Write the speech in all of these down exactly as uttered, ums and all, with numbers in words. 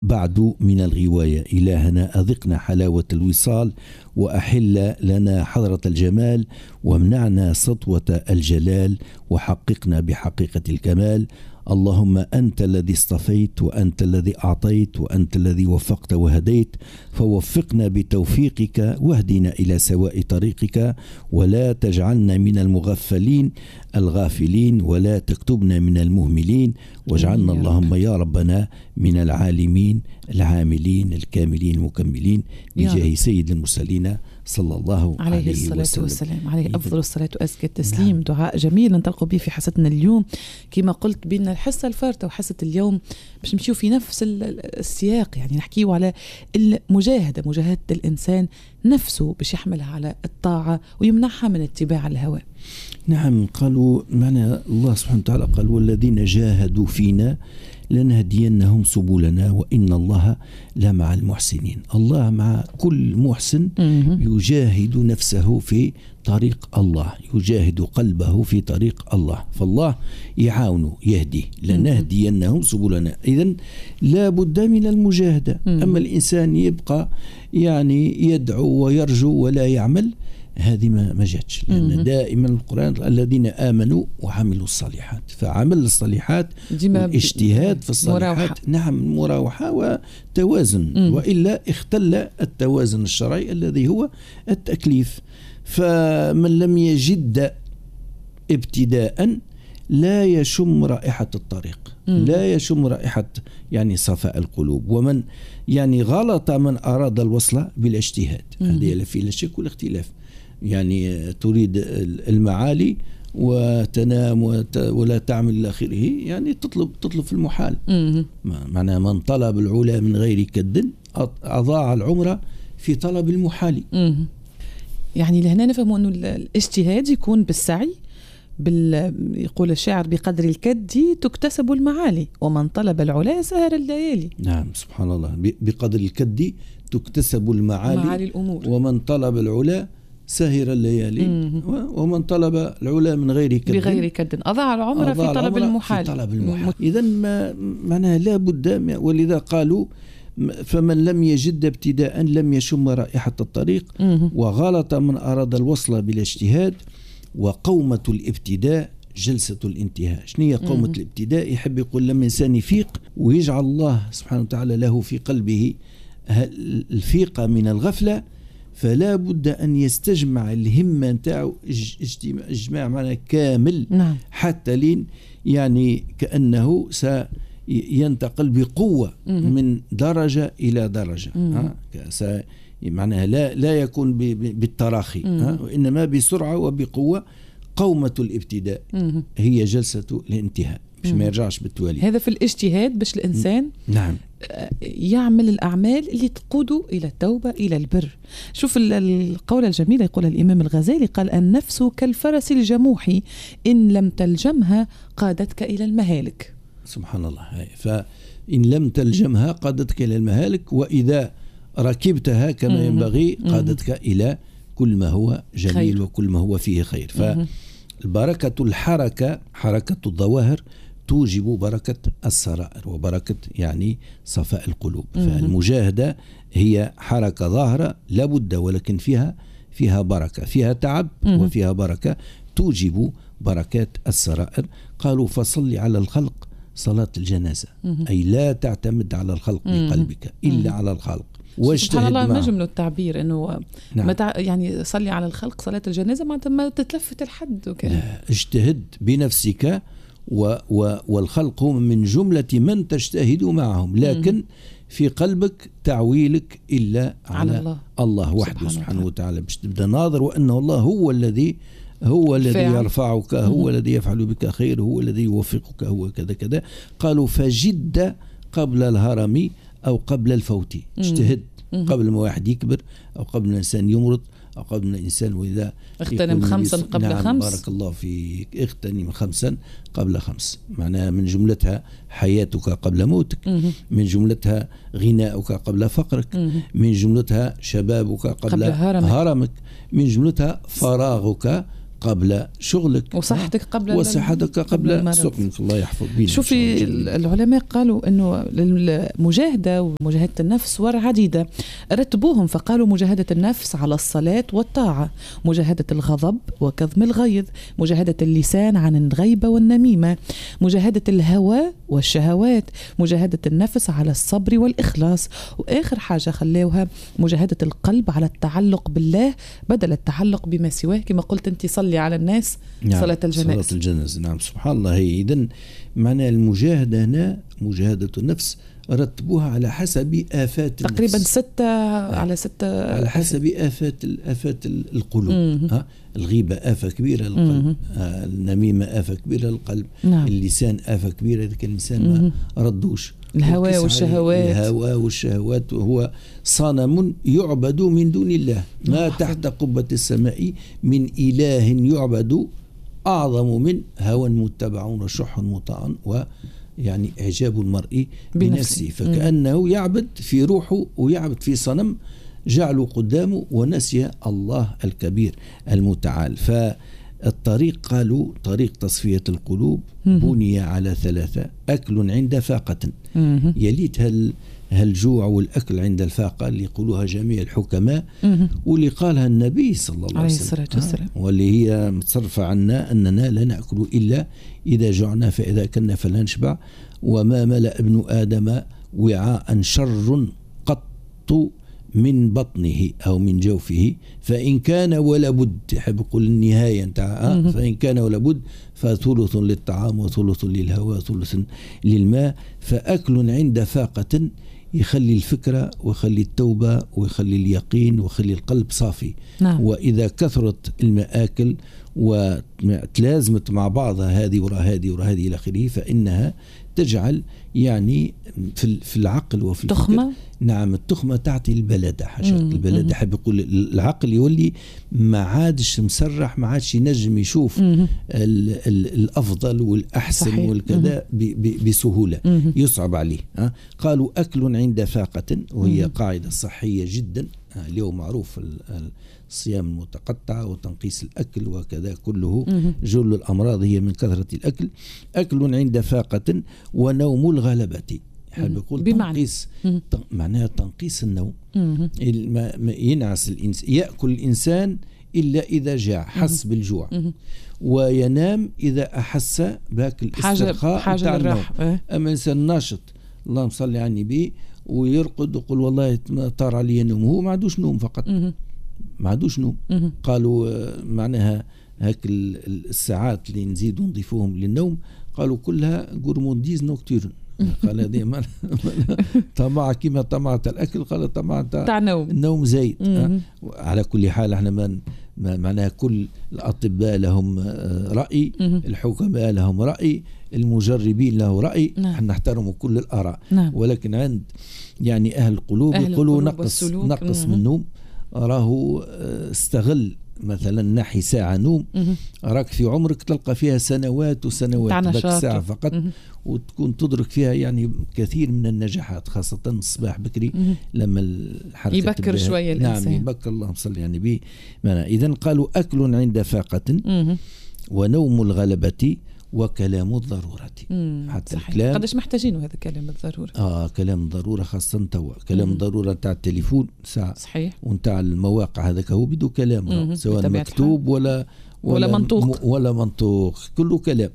بعد من الغواية. إلهنا أذقنا حلاوة الوصال، وأحل لنا حضرة الجمال، وامنعنا سطوة الجلال، وحققنا بحقيقة الكمال. اللهم أنت الذي اصطفيت، وأنت الذي أعطيت، وأنت الذي وفقت وهديت، فوفقنا بتوفيقك واهدنا إلى سواء طريقك، ولا تجعلنا من المغفلين الغافلين، ولا تكتبنا من المهملين، واجعلنا اللهم يا ربنا من العالمين العاملين الكاملين المكملين، بجاه سيد المرسلين صلى الله عليه, عليه الصلاة وسلم. والسلام. عليه أفضل الصلاة وأزكى التسليم. نعم. دعاء جميل ننطلق به في حصتنا اليوم، كما قلت بين الحصة الفارطة وحصة اليوم باش نمشيو في نفس السياق، يعني نحكيو على المجاهدة، مجاهدة الإنسان نفسه باش يحملها على الطاعة ويمنعها من اتباع الهوى. نعم، قالوا معنى الله سبحانه وتعالى قال والذين جاهدوا فينا لنهدينهم سبلنا وإن الله لمع المحسنين. الله مع كل محسن يجاهد نفسه في طريق الله، يجاهد قلبه في طريق الله، فالله يعاونه يهدي. لنهدينهم سبلنا، إذن لا بد من المجاهدة. أما الإنسان يبقى يعني يدعو ويرجو ولا يعمل، هذه ما ما جاتش، لأن دائما القرآن الذين آمنوا وعملوا الصالحات، فعمل الصالحات والاجتهاد في الصالحات مراوحة. نعم، مراوحة وتوازن، مم. وإلا اختل التوازن الشرعي الذي هو التكليف. فمن لم يجد ابتداء لا يشم رائحة الطريق، مم. لا يشم رائحة يعني صفاء القلوب. ومن يعني غلط من أراد الوصل بالاجتهاد، هذه لا في لا شك ولا اختلاف، يعني تريد المعالي وتنام ولا تعمل إلى آخره، يعني تطلب تطلب في المحال. معناها من طلب العلا من غير كد أضاع العمر في طلب المحال. يعني لهنا نفهم أنه الاجتهاد يكون بالسعي، بال... يقول الشاعر بقدر الكد تكتسب المعالي، ومن طلب العلا سهر الليالي. نعم سبحان الله، بقدر الكد تكتسب المعالي، معالي الأمور. ومن طلب العلا سهر الليالي، ومن طلب العلا من غير كد بغير كد أضاع العمر في طلب المحال. في طلب المحال. إذن ما معناها لا بد، ولذا قالوا فمن لم يجد ابتداء لم يشم رائحة الطريق، وغلط من أراد الوصل بالاجتهاد، وقومة الابتداء جلسة الانتهاء. شنو هي قومة الابتداء؟ يحب يقول لما إنسان يفيق ويجعل الله سبحانه وتعالى له في قلبه الفيقة من الغفلة، فلا بد أن يستجمع الهمة نتاعو اجتماع معنا كامل، نعم. حتى لين يعني كأنه سينتقل بقوة مم. من درجة إلى درجة، ها معناها لا لا يكون بالتراخي، ها وإنما بسرعة وبقوة. قومة الابتداء مم. هي جلسة الانتهاء، باش ما يرجعش بالتوالي. هذا في الاجتهاد باش الإنسان نعم يعمل الأعمال اللي تقوده إلى التوبة إلى البر. شوف القولة الجميلة يقول الإمام الغزالي، قال النفس كالفرس الجموح إن لم تلجمها قادتك إلى المهالك. سبحان الله. فإن لم تلجمها قادتك إلى المهالك، وإذا ركبتها كما ينبغي قادتك إلى كل ما هو جميل خير. وكل ما هو فيه خير. فالبركة الحركة، حركة الظواهر توجب بركة السرائر وبركة يعني صفاء القلوب. فالمجاهدة هي حركة ظاهرة لابد، ولكن فيها فيها بركة، فيها تعب وفيها بركة توجب بركات السرائر. قالوا فصل على الخلق صلاة الجنازة، أي لا تعتمد على الخلق بقلبك إلا على الخلق. سبحان الله، ما جمله التعبير انه نعم. متع... يعني صلي على الخلق صلاة الجنازة معناتها ما تتلفت الحد وكذا. اجتهد بنفسك و... و... والخلق هم من جملة من تجتهد معهم، لكن مم. في قلبك تعويلك إلا على, على الله, الله وحده سبحانه, سبحانه وتعالى، باش تبدأ ناظر وأنه الله هو الذي هو الذي يرفعك، هو الذي يفعل بك خير، هو الذي يوفقك، هو كذا كذا. قالوا فجد قبل الهرم أو قبل الفوت، اجتهد قبل ما واحد يكبر، أو قبل ما الإنسان يمرض، أو قبل ما الإنسان وإذا اغتنم خمسا قبل نعم خمس. بارك الله فيك، اغتنم خمسا قبل خمس، معناها من جملتها حياتك قبل موتك، من جملتها غناؤك قبل فقرك، من جملتها شبابك قبل, قبل هرمك. هرمك، من جملتها فراغك قبل شغلك وصحتك قبل وصحتك قبل, قبل سقمك. الله يحفظ بينا. شوفي العلماء قالوا انه المجاهده ومجاهده النفس ور عديده رتبوهم، فقالوا مجاهده النفس على الصلاه والطاعه، مجاهده الغضب وكظم الغيظ، مجاهده اللسان عن الغيبه والنميمه، مجاهده الهوى والشهوات، مجاهده النفس على الصبر والاخلاص، واخر حاجه خلوها مجاهده القلب على التعلق بالله بدل التعلق بما سواه، كما قلت انت صلي على الناس. نعم. صلاة الجنائز. صلاة الجنائز. نعم سبحان الله. إذن معنى المجاهدة هنا مجاهدة النفس رتبوها على حسب آفات تقريبا النفس. ستة على ستة على حسب آفات آفات القلوب. ها الغيبة آفة كبيرة للقلب، النميمة آفة كبيرة للقلب. نعم. اللسان آفة كبيرة إذا كان الإنسان ما ردوش. الهوى والشهوات. الهوى والشهوات وهو صنم يعبد من دون الله. ما تحت قبة السماء من إله يعبد أعظم من هوى متبع وشح مطاع ويعني إعجاب المرء بنفسه، فكأنه يعبد في روحه ويعبد في صنم جعله قدامه ونسي الله الكبير المتعال. فالطريق قالوا طريق تصفية القلوب بني على ثلاثة: أكل عند فاقة، يليت هل هالجوع والأكل عند الفاقة اللي يقولوها جميع الحكماء واللي قالها النبي صلى الله عليه وسلم، واللي هي متصرفة عنا أننا لا نأكل إلا إذا جعنا، فإذا كنا فلا نشبع. وما ملأ ابن آدم وعاء شر قط من بطنه أو من جوفه، فإن كان ولا بد، يحب يقول النهاية نتاع فإن كان ولا بد فثلث للطعام وثلث للهواء وثلث للماء. فأكل عند فاقة يخلي الفكرة ويخلي التوبة ويخلي اليقين ويخلي القلب صافي. نعم. وإذا كثرت المآكل وتلازمت مع بعضها هذه وراء هذه وراء هذه إلى آخره، فإنها تجعل يعني في في العقل وفي تخمة. الفكر. نعم التخمة تعطي البلدة حاجات. البلدة حب يقول العقل يولي ما عادش مسرح، ما عادش ينجم يشوف ال ال الأفضل والأحسن صحيح. والكذا بسهولة. مم. يصعب عليه. ها؟ قالوا أكل عند فاقة، وهي مم. قاعدة صحية جدا. اليوم معروف الصيام المتقطع وتنقيس الأكل وكذا كله، جل الأمراض هي من كثرة الأكل. أكل عند فاقة ونوم الغلبة، حاب يقول تنقيس، معناها تنقيس النوم. ينعس الإنسان، يأكل الإنسان إلا إذا جاع، حس بالجوع، وينام إذا أحس باك الاسترخاء تاع النوم. أما إنسان ناشط اللهم صل على النبي ويرقد ويقول والله طار علي نوم، هو ما عندوش نوم فقط، ما عندوش نوم. قالوا معناها هاك الساعات اللي نزيد ونضيفوهم للنوم قالوا كلها غورمونديز نوكتورن. قال هذه طمع كما طمعت الأكل، قال طمعت النوم النوم زايد. على كل حال احنا ما معناها كل الأطباء لهم رأي، الحكماء لهم رأي، المجربين له رأي. نعم. احنا نحترم كل الآراء. نعم. ولكن عند يعني أهل القلوب أهل يقولوا القلوب نقص والسلوك. نقص من النوم، راه استغل مثلا نحي ساعة نوم، راك في عمرك تلقى فيها سنوات وسنوات بك ساعة فقط، مه. وتكون تدرك فيها يعني كثير من النجاحات، خاصة الصباح بكري مه. لما الحركة يبكر شوية الإنسان. نعم يبكر، اللهم صل يعني به. إذن قالوا أكل عند فاقة مه. ونوم الغلبة وكلام الضرورة. حتى صحيح. الكلام قدش محتاجينه هذا كلام الضرورة. اه كلام الضرورة خاصة توا كلام الضرورة تاع التليفون ساعة صحيح، ونتاع المواقع هذاك هو بدو كلام سواء مكتوب ولا ولا, ولا منطوق ولا منطوق كله كلام.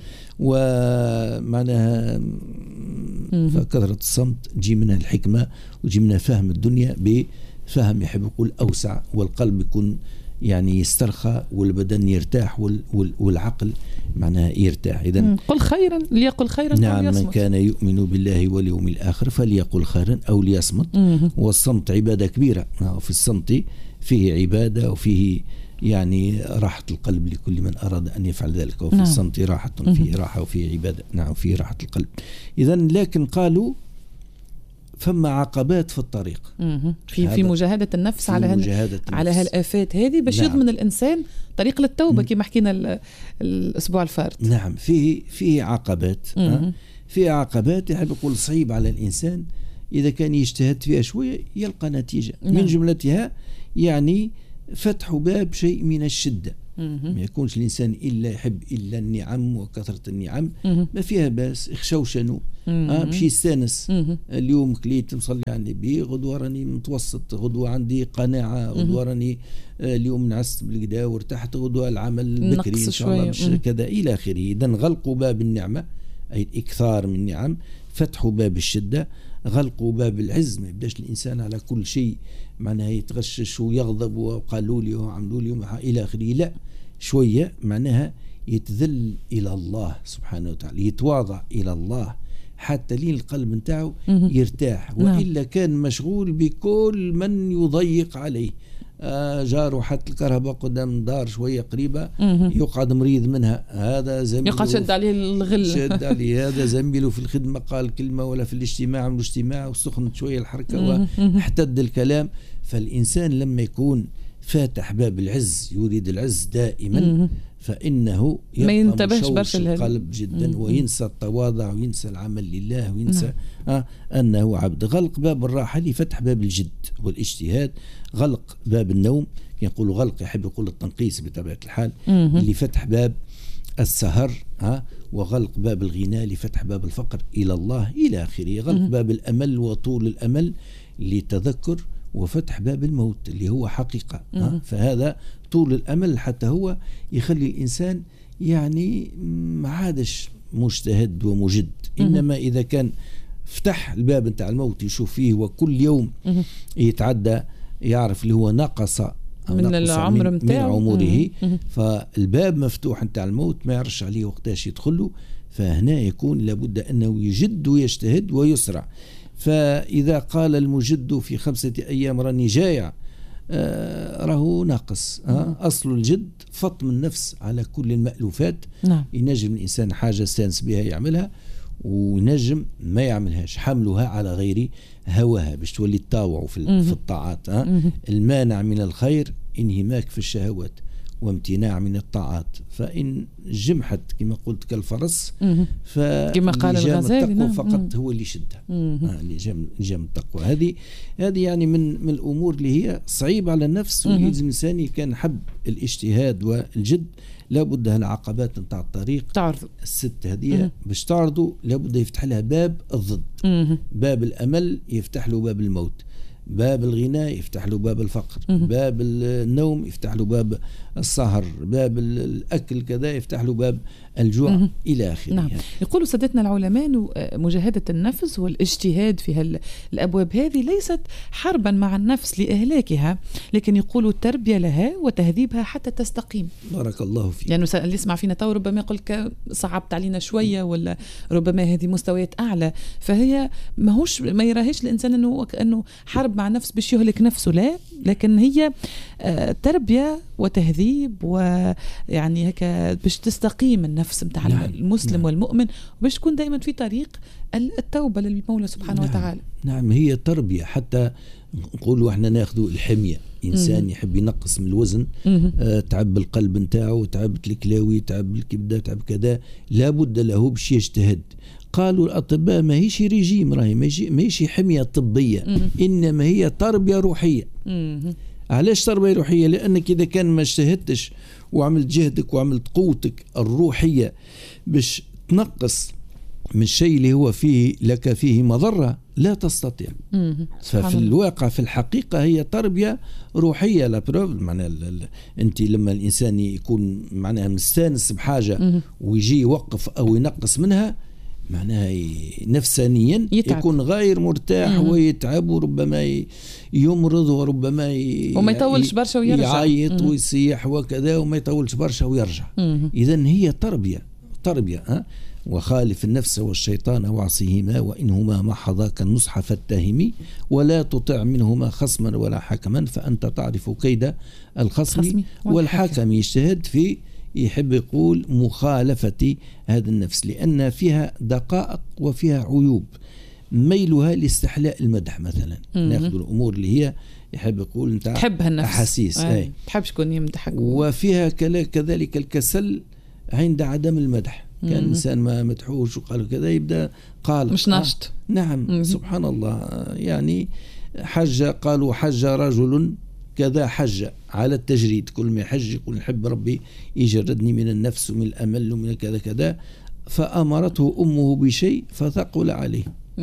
ومعناها فكثرة الصمت تجي منها الحكمة وتجي منها فهم الدنيا بفهم يحب يقول أوسع، والقلب يكون يعني يسترخى والبدن يرتاح والعقل معناها يرتاح. إذن قل خيرا ليقل خيرا. نعم من كان يؤمن بالله واليوم الآخر فليقل خيرا أو ليصمت. والصمت عبادة كبيرة، في الصمت فيه عبادة وفيه يعني راحة القلب لكل من أراد أن يفعل ذلك، وفي نعم. الصمت راحة، فيه راحة وفيه عبادة. نعم فيه راحة القلب. إذن لكن قالوا فما عقبات في الطريق في في مجاهدة النفس على هال على هالآفات هذه باش نعم. يضمن الإنسان طريق للتوبة كما حكينا الأسبوع الفارط. نعم فيه فيه عقبات، فيه عقبات يحب يقول صعيب على الإنسان إذا كان يجتهد فيها شوية يلقى نتيجة. نعم. من جملتها يعني فتح باب شيء من الشدة، ما يكونش الإنسان إلا يحب إلا النعم وكثرة النعم، ما فيها باس اخشوشنوا آه باش يستانس. اليوم كليت مصلي على النبي، غدوة راني متوسط، غدوة عندي قناعة، غدوة راني آه اليوم نعست بالكدا وارتحت، غدوة العمل بكري إن شاء الله باش كذا إلى آخره. إذا غلقوا باب النعمة أي الإكثار من النعم، فتحوا باب الشدة، غلقوا باب العز. ما يبداش الإنسان على كل شيء معناها يتغشش ويغضب وقالوا لي وعملوا لي إلى آخره. لا، شوية معناها يتذل إلى الله سبحانه وتعالى، يتواضع إلى الله حتى لين القلب نتاعو يرتاح. وإلا كان مشغول بكل من يضيق عليه. آه جاره حتى الكهرباء قدام الدار شوية قريبة يقعد مريض منها، هذا زميله يقعد شد عليه الغل، شد عليه. هذا زميله في الخدمة قال كلمة، ولا في الاجتماع عملوا اجتماع وسخنت شوية الحركة واحتد الكلام. فالإنسان لما يكون فاتح باب العز، يريد العز دائما، فإنه ما ينتبهش برشا القلب جدا، وينسى التواضع وينسى العمل لله وينسى آه أنه عبد. غلق باب الراحة لفتح باب الجد والاجتهاد، غلق باب النوم، يقول غلق يحب يقول التنقيس بطبيعة الحال، اللي فتح باب السهر ها، وغلق باب الغناء لفتح باب الفقر إلى الله إلى آخره، غلق باب الأمل وطول الأمل لتذكر، وفتح باب الموت اللي هو حقيقة. فهذا طول الأمل حتى هو يخلي الإنسان يعني ما عادش مجتهد ومجد، إنما إذا كان فتح الباب نتاع الموت يشوف فيه وكل يوم يتعدى، يعرف اللي هو نقص من العمر من, من عمره، فالباب مفتوح نتاع الموت ما يعرفش عليه وقتاش يدخله. فهنا يكون لابد أنه يجد ويجتهد ويسرع. فإذا قال المجد في خمسة أيام راني جايع، آه راهو ناقص. آه أصل الجد فطم النفس على كل المألوفات. نعم. ينجم الإنسان حاجة استانس بها يعملها، ونجم ما يعملهاش، حملها على غير هواها باش تولي تطاوع في, في الطاعات. آه المانع من الخير انهماك في الشهوات وامتناع من الطاعات، فإن جمحت كما قلت كالفرس كما قال الغزالي نعم. فقط هو اللي يشدها، آه لجام التقوى. هذه هذه يعني من من الأمور اللي هي صعيبة على النفس، ويلزم الإنسان كان حب الاجتهاد والجد لابد هالعقبات نتاع الطريق تعرض الست هذه باش تعرضوا، لابد يفتح لها باب الضد. باب الأمل يفتح له باب الموت، باب الغناء يفتح له باب الفقر، باب النوم يفتح له باب السهر، باب الأكل كذا يفتح له باب الجوع إلى آخره. نعم. يقولوا سادتنا العلماء مجاهدة النفس والاجتهاد في الأبواب هذه ليست حربا مع النفس لإهلاكها، لكن يقولوا التربية لها وتهذيبها حتى تستقيم. بارك الله فيك. يعني اللي يسمع فينا تو ربما يقول صعبت علينا شوية، ولا ربما هذه مستويات أعلى، فهي ما هوش ما يراهيش الإنسان أنه كأنه حرب مع نفس باش يهلك نفسه، لا، لكن هي تربية وتهذيب، ويعني هكا باش تستقيم النفس متاع نعم. المسلم نعم. والمؤمن، وباش تكون دائما في طريق التوبة للمولى سبحانه نعم. وتعالى. نعم، هي تربية. حتى نقولوا احنا ناخذوا الحمية، إنسان مم. يحب ينقص من الوزن، آه تعب القلب نتاعو، تعبت الكلاوي، تعب الكبدة، تعب كذا، لابد له باش يجتهد. قالوا الأطباء ما هيش ريجيم، راهي ما هيش حمية طبية، مم. إنما هي تربية روحية. مم. علاش تربية روحية؟ لأنك إذا كان ما اجتهدتش وعملت جهدك وعملت قوتك الروحية باش تنقص من الشيء اللي هو فيه لك فيه مضرة، لا تستطيع. ففي الواقع في الحقيقة هي تربية روحية. لا بروف معناها أنت لما الإنسان يكون معناها مستانس بحاجة ويجي يوقف أو ينقص منها، معناها نفسانيا يتعب. يكون غير مرتاح مم. ويتعب، وربما يمرض، وربما ي... وما يطولش برشا ويرجع، يعيط مم. ويسيح وكذا، وما يطولش برشا ويرجع. إذن هي تربية تربية ها؟ وخالف النفس والشيطان وعصيهما وإنهما ما حظاك النصح فاتهمي ولا تطع منهما خصما ولا حكما فأنت تعرف كيد الخصم والحكم. يجتهد في يحب يقول مخالفة هذا النفس، لأن فيها دقائق وفيها عيوب. ميلها لاستحلاء المدح مثلا، ناخذ الأمور اللي هي يحب يقول أنت تحبها النفس، أحاسيس أي تحب شكون يمدحك، وفيها كذلك الكسل عند عدم المدح. كان الإنسان ما مدحوش وقال كذا يبدأ قال مش ناشط. آه نعم. مم. سبحان الله. يعني حج، قالوا حج رجل كذا حج على التجريد، كل ما يحج يقول نحب ربي يجردني من النفس ومن الأمل ومن كذا كذا، فأمرته أمه بشيء فثقل عليه.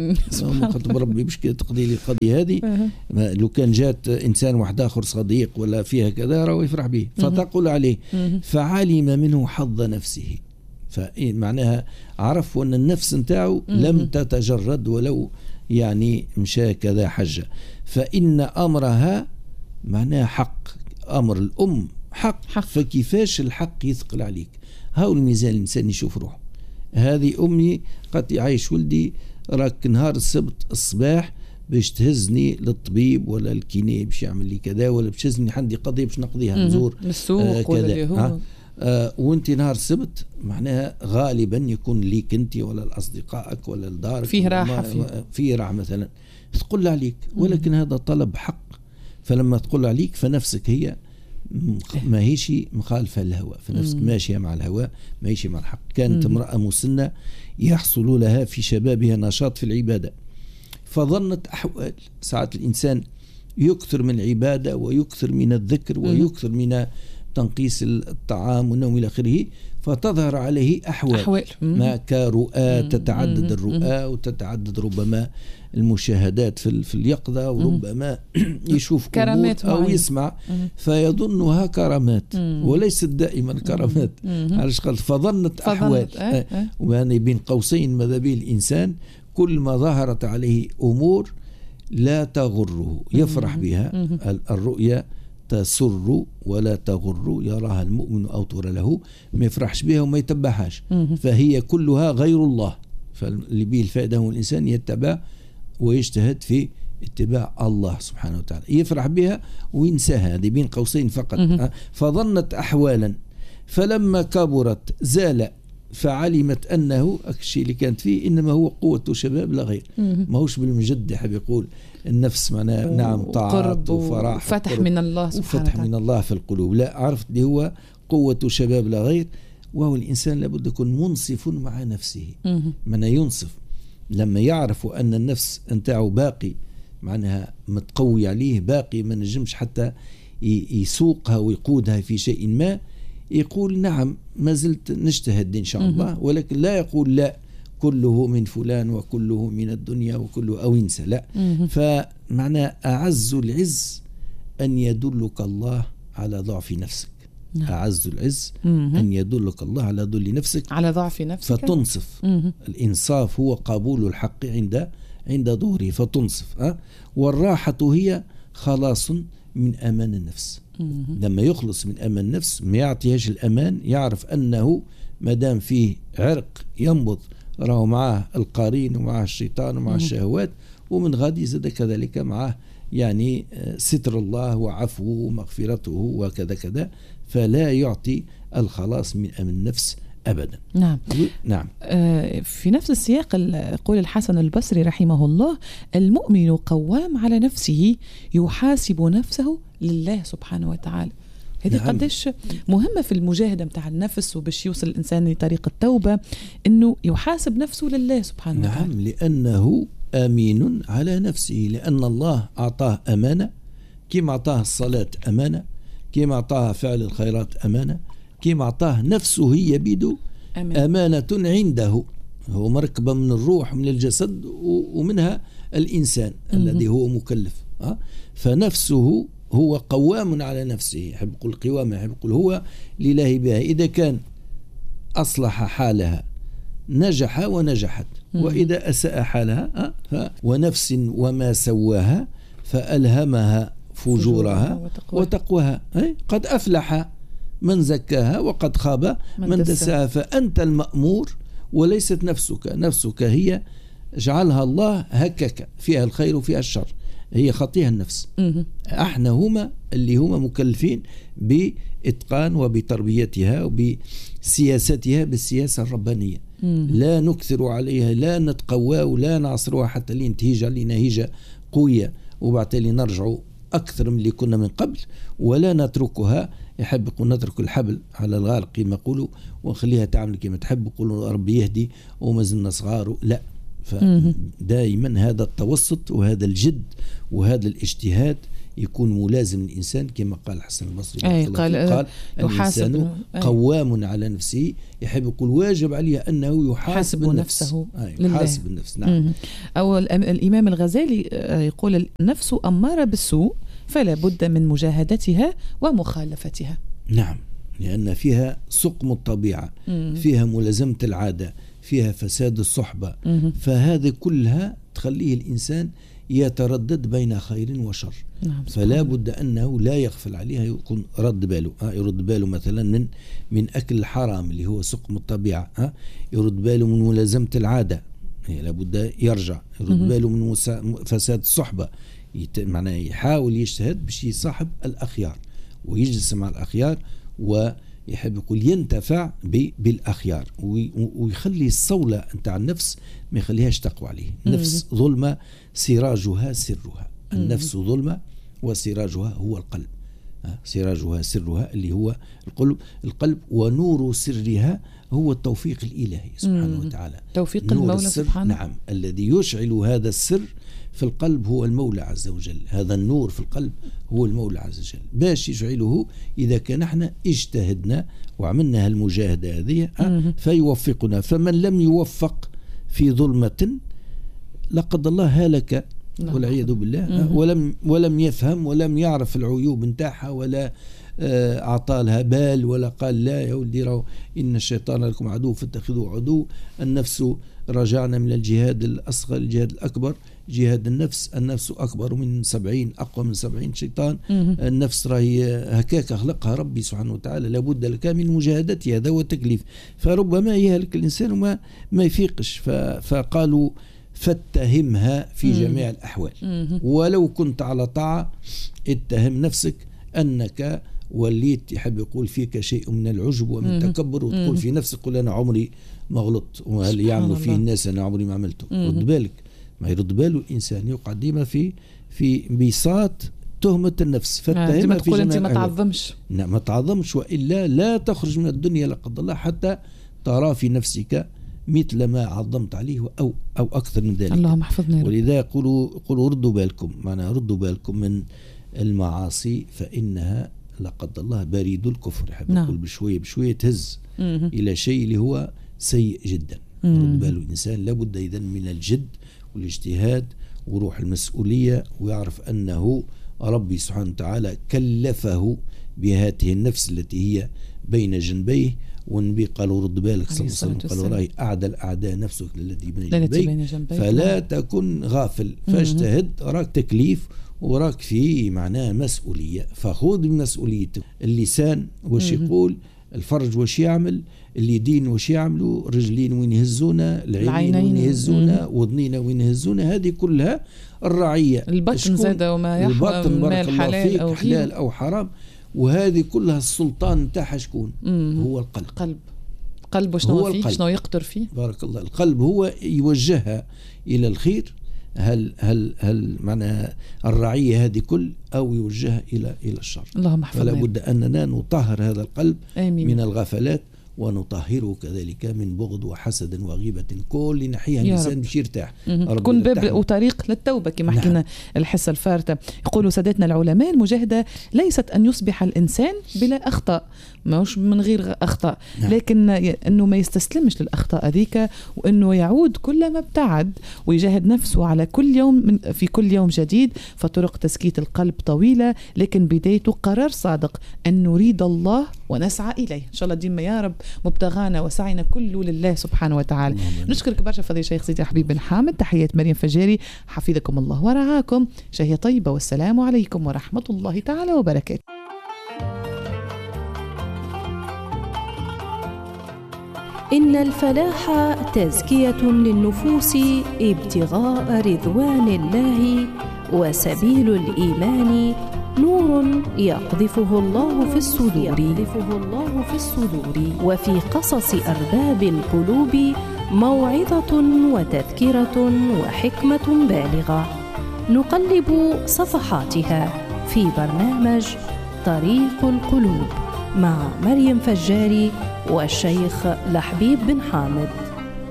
خطب ربي باش تقضي لي القضية هذه، لو كان جات إنسان واحد آخر صديق ولا فيها كذا راهو يفرح به، فتقول عليه. فعلم منه حظ نفسه، فمعناها عرف أن النفس نتاعو لم تتجرد ولو يعني مشى كذا حجة. فإن أمرها معناها حق، أمر الأم حق, حق. فكيفاش الحق يثقل عليك؟ هاو الميزان الإنسان يشوف روحه. هذه أمي قد يعيش ولدي راك نهار السبت الصباح باش تهزني للطبيب ولا الكيني باش يعمل لي كذا، ولا باش تهزني عندي قضية باش نقضيها نزور السوق آه كذا آه آه وانت نهار السبت معناها غالبا يكون ليك انت ولا لأصدقائك ولا لدارك فيه راحة فيه. فيه راحة مثلا تقول عليك، ولكن مم. هذا طلب حق. فلما تقول عليك فنفسك هي ما هيش مخالفة للهوى، فنفسك مم. ماشية مع الهوى ما هيش مع الحق. كانت مم. امرأة مسنة يحصل لها في شبابها نشاط في العبادة، فظنت أحوال ساعات الإنسان يكثر من العبادة ويكثر من الذكر ويكثر من تنقيس الطعام والنوم إلى آخره، فتظهر عليه أحوال, أحوال. ما كرؤى تتعدد الرؤى وتتعدد ربما المشاهدات في, في اليقظة، وربما يشوف كرامات أو يسمع فيظنها كرامات وليست دائما كرامات. علاش قال فظنت أحوال أه أه. وأنا بين قوسين ماذا به الإنسان كل ما ظهرت عليه أمور لا تغره يفرح بها. الرؤيا تسر ولا تغر، يراها المؤمن أو ترى له، ما يفرحش بها وما يتبعهاش، فهي كلها غير الله. فاللي به الفائدة هو الإنسان يتبع ويجتهد في اتباع الله سبحانه وتعالى، يفرح بها وينساها، هذه بين قوسين فقط. فظنت أحوالا فلما كبرت زال، فعلمت أنه الشيء اللي كانت فيه إنما هو قوة شباب لا غير، ما هوش بالمجد حاب يقول النفس معناه نعم طاعات وفرح وفتح من الله سبحانه وفتح من الله في القلوب، لا عرفت اللي هو قوة شباب لا غير. وهو الإنسان لابد يكون منصف مع نفسه، من ينصف لما يعرف أن النفس نتاعو باقي معناها متقوي عليه، باقي ما نجمش حتى يسوقها ويقودها في شيء ما، يقول نعم ما زلت نجتهد إن شاء الله، ولكن لا يقول لا كله من فلان وكله من الدنيا وكله أو ينسى، لا. فمعنى أعز العز أن يدلك الله على ضعف نفسك. نعم. أعز العز مم. أن يدلك الله على ذل نفسك، على ضعف نفسك فتنصف. مم. الإنصاف هو قبول الحق عند عند ظهوره فتنصف. أه؟ والراحة هي خلاص من أمان النفس. مم. لما يخلص من أمان النفس ما يعطيهاش الأمان، يعرف أنه مدام فيه عرق ينبض راه معاه القرين ومعاه الشيطان ومعاه الشهوات، ومن غادي زاد كذلك معاه يعني ستر الله وعفوه ومغفرته وكذا كذا، فلا يعطي الخلاص من أمن النفس أبدا. نعم نعم. آه في نفس السياق يقول الحسن البصري رحمه الله: المؤمن قوام على نفسه يحاسب نفسه لله سبحانه وتعالى. هذه نعم. قديش مهمة في المجاهدة متاع النفس، وباش يوصل الإنسان لطريق التوبة إنه يحاسب نفسه لله سبحانه نعم وتعالى. نعم، لأنه أمين على نفسه، لأن الله أعطاه أمانة، كما أعطاه الصلاة أمانة، كما أعطاه فعل الخيرات أمانة، كما أعطاه نفسه هي بيده أمانة عنده، هو مركبة من الروح من الجسد ومنها الإنسان م- الذي هو مكلف. أه؟ فنفسه هو قوام على نفسه، يحب يقول قوامة، يحب يقول هو لله بها. إذا كان أصلح حالها نجح ونجحت، وإذا أساء حالها أه؟ ونفس وما سواها فألهمها فجورها وتقواها, وتقواها. قد أفلح من زكاها وقد خاب من, من دساها. فأنت المأمور وليست نفسك، نفسك هي جعلها الله هكك، فيها الخير وفيها الشر، هي خطيها النفس. احنا هما اللي هما مكلفين بإتقان وبتربيتها وبسياستها بالسياسة الربانية. لا نكثر عليها، لا نتقوى ولا نعصرها حتى لين تهيج علينا هيجة قوية وبعد نرجعوا أكثر من اللي كنا من قبل، ولا نتركها. يحب يقول نترك الحبل على الغارق كما يقولوا ونخليها تعمل كما تحب، يقولوا ربي يهدي وما زلنا صغار، لا. فدائما هذا التوسط وهذا الجد وهذا الاجتهاد يكون ملازم الإنسان كما قال الحسن البصري أي قال, قال الإنسان قوام على نفسه، يحب يقول واجب عليه أنه يحاسب النفس، نفسه يحاسب النفس. نعم. أو الإمام الغزالي يقول النفس أمارة بالسوء فلا بد من مجاهدتها ومخالفتها. نعم، لأن فيها سقم الطبيعة، فيها ملازمة العادة، فيها فساد الصحبة، فهذه كلها تخليه الإنسان يتردد بين خير وشر. نعم. فلا بد أنه لا يغفل عليها، يكون رد باله يرد باله مثلا من من أكل الحرام اللي هو سقم الطبيعة، يرد باله من ملازمة العادة، لا بد يرجع، يرد باله من فساد الصحبة، معناه يحاول يجتهد باش يصاحب الأخيار ويجلس مع الأخيار، ويحب يقول ينتفع بالأخيار، ويخلي الصولة نتاع النفس ما يخليهاش تقوى عليه. نفس ظلمة سراجها سرها، النفس ظلمة وسراجها هو القلب، سراجها سرها اللي هو القلب القلب ونور سرها هو التوفيق الإلهي سبحانه وتعالى، توفيق المولى سبحانه. نعم، الذي يشعل هذا السر في القلب هو المولى عز وجل، هذا النور في القلب هو المولى عز وجل، باش يشعله إذا كان احنا اجتهدنا وعملنا هالمجاهدة هذه فيوفقنا. فمن لم يوفق في ظلمة لقد الله هلك والعياذ بالله، ولم ولم يفهم ولم يعرف العيوب نتاعها، ولا أعطى لها بال، ولا قال لا يا ولدي راهو إن الشيطان لكم عدو فاتخذوه عدو. النفس رجعنا من الجهاد الأصغر الجهاد الأكبر، جهاد النفس، النفس أكبر من سبعين، أقوى من سبعين شيطان. النفس راهي هكاك خلقها ربي سبحانه وتعالى، لابد لك من مجاهدتها، هذا هو التكليف. فربما يهلك الإنسان وما ما يفيقش، فقالوا فاتهمها في جميع الأحوال، ولو كنت على طاعة اتهم نفسك أنك وليت يحب يقول فيك شيء من العجب ومن التكبر، وتقول في نفسك قل أنا عمري ما غلطت، وهل يعمل فيه الناس أنا عمري ما عملته. رد بالك، ما يرد باله الإنسان يقع ديما في في بساط تهمة النفس، فاتهمها في جميع أنت الأحوال. ما تعظمش، نعم ما تعظمش، وإلا لا تخرج من الدنيا لا قدر الله حتى ترى في نفسك مثل ما عظمت عليه أو أو أكثر من ذلك. اللهم احفظنا. ولذا يقولوا يقولوا ردوا بالكم، معناها ردوا بالكم من المعاصي فإنها لا قدر الله بريد الكفر. يحب يقول نعم. بشوية بشوية تهز مم. إلى شيء اللي هو سيء جدا. رد باله الإنسان لابد إذن من الجد والاجتهاد وروح المسؤولية، ويعرف أنه ربي سبحانه وتعالى كلفه بهذه النفس التي هي بين جنبيه. والنبي قالوا رد بالك صلى الله عليه وسلم، قالوا راهي أعدى الأعداء نفسك الذي بين جنبيك فلا تكن غافل، فاجتهد، راك تكليف وراك فيه معناه مسؤولية، فخذ بمسؤوليتك. اللسان وش يقول، الفرج وش يعمل، اليدين وش يعملوا، رجلين وين يهزونا، العينين وين يهزونا، وذنين وين يهزونا، هذه كلها الرعية. البطن زاد وما يحرم من الحلال أو حلال أو حرام، وهذه كلها السلطان نتاعها شكون؟ هو القلب. قلب قلب شنو فيه، شنو يقدر فيه. بارك الله. القلب هو يوجهها إلى الخير، هل هل هل معنى الرعية هذه كل أو يوجهها إلى إلى الشر. اللهم احفظنا. فلا بد أننا نطهر هذا القلب آمين. من الغفلات، ونطهره كذلك من بغض وحسد وغيبة، كل ناحية الإنسان باش يرتاح. تكون باب وطريق للتوبة كما نعم. حكينا الحصة الفارطة. يقولوا سادتنا العلماء المجاهدة ليست أن يصبح الإنسان بلا أخطاء، ماهوش من غير أخطاء، نعم. لكن أنه ما يستسلمش للأخطاء ذيك، وأنه يعود كلما ابتعد ويجاهد نفسه على كل يوم من في كل يوم جديد. فطرق تزكية القلب طويلة، لكن بدايته قرار صادق أن نريد الله ونسعى إليه. إن شاء الله ديما يا رب مبتغانا وسعينا كله لله سبحانه وتعالى. نشكرك برشا فضيلة الشيخ سيدي حبيب بن حامد. تحيات مريم فجاري، حفظكم الله ورعاكم. شهية طيبة، والسلام عليكم ورحمة الله تعالى وبركاته. إن الفلاح تزكية للنفوس، ابتغاء رضوان الله وسبيل الإيمان، نور يقذفه الله في الصدور، يقذفه الله في الصدور. وفي قصص أرباب القلوب موعظة وتذكرة وحكمة بالغة، نقلب صفحاتها في برنامج طريق القلوب مع مريم فجاري والشيخ لحبيب بن حامد.